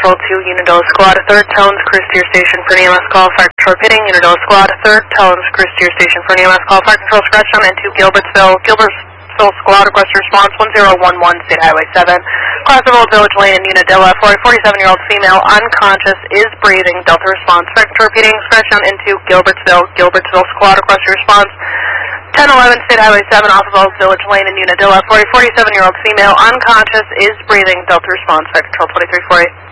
Control 2, Unadilla Squad, 3rd tones, cruise to your station for an EMS call, fire control repeating, Unadilla Squad, 3rd tones, cruise to your station for an EMS call, fire control scratch down into Gilbertsville Squad, request response 1011, State Highway 7, cross the Old Village Lane in Unadilla, 47-year-old female, unconscious, is breathing, Delta response, fire control repeating, scratch down into Gilbertsville Squad, request response 1011, State Highway 7, off of Old Village Lane in Unadilla, 47-year-old female, unconscious, is breathing, Delta response, fire control 2340.